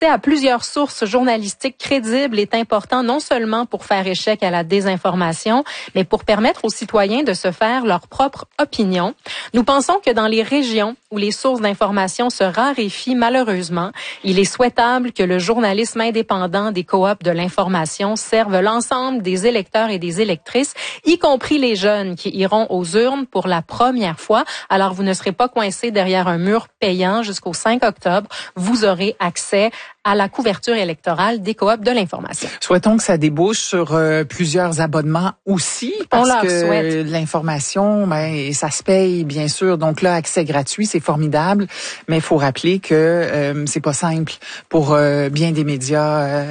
à plusieurs sources journalistiques crédibles est important non seulement pour faire échec à la désinformation, mais pour permettre aux citoyens de se faire leur propre opinion. Nous pensons que dans les régions où les sources d'information se raréfient malheureusement, il est souhaitable que le journalisme indépendant des coops de l'information serve l'ensemble des électeurs et des électrices, y compris les jeunes qui iront aux urnes pour la première fois. Alors vous ne serez pas coincés derrière un mur payant jusqu'au 5 octobre. Vous aurez accès à la couverture électorale des coops de l'information. Souhaitons que ça débouche sur plusieurs abonnements aussi, parce que l'information, ça se paye bien sûr. Donc là, accès gratuit, c'est formidable, mais il faut rappeler que c'est pas simple pour bien des médias.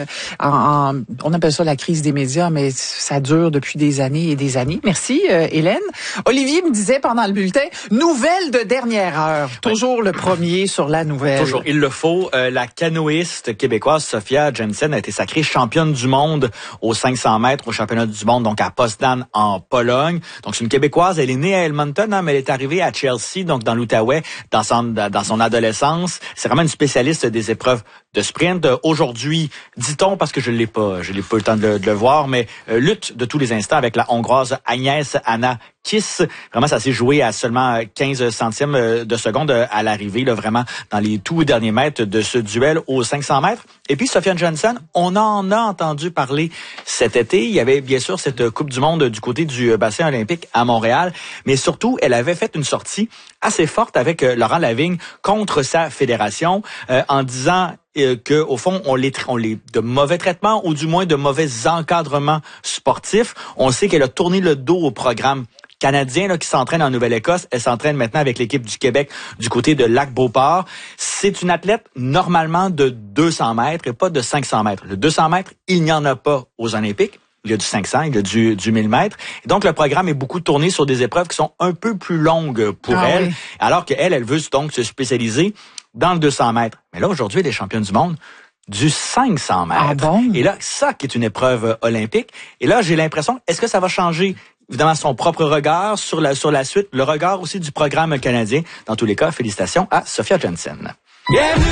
On appelle ça la crise des médias, mais ça dure depuis des années et des années. Merci, Hélène. Olivier me disait pendant le bulletin, nouvelle de dernière heure. Toujours le premier sur la nouvelle. Toujours, il le faut. La canoïste québécoise Sophia Jensen a été sacrée championne du monde aux 500 mètres au championnat du monde, donc à Poznan en Pologne. Donc c'est une Québécoise, elle est née à Edmonton, mais elle est arrivée à Chelsea, donc dans l'Outaouais, dans son adolescence. C'est vraiment une spécialiste des épreuves de sprint. Aujourd'hui, dit-on, parce que je l'ai pas eu le temps de le voir, mais lutte de tous les instants avec la Hongroise Agnès Anna Kiss. Vraiment, ça s'est joué à seulement 15 centièmes de seconde à l'arrivée, là, vraiment dans les tout derniers mètres de ce duel aux 500 mètres. Et puis, Sophia Jensen, on en a entendu parler cet été. Il y avait bien sûr cette Coupe du monde du côté du bassin olympique à Montréal, mais surtout, elle avait fait une sortie assez forte avec Laurent Lavigne contre sa fédération en disant que au fond on les de mauvais traitements ou du moins de mauvais encadrements sportifs. On sait qu'elle a tourné le dos au programme canadien là, qui s'entraîne en Nouvelle-Écosse. Elle s'entraîne maintenant avec l'équipe du Québec du côté de Lac-Beauport. C'est une athlète normalement de 200 mètres et pas de 500 mètres. Le 200 mètres, il n'y en a pas aux Olympiques. Il y a du 500, il y a du 1000 mètres. Et donc, le programme est beaucoup tourné sur des épreuves qui sont un peu plus longues pour elle. Oui. Alors qu'elle veut donc se spécialiser dans le 200 mètres. Mais là, aujourd'hui, elle est championne du monde du 500 mètres. Ah bon? Et là, ça qui est une épreuve olympique. Et là, j'ai l'impression, est-ce que ça va changer évidemment son propre regard sur la suite, le regard aussi du programme canadien? Dans tous les cas, félicitations à Sophia Jensen. Bienvenue!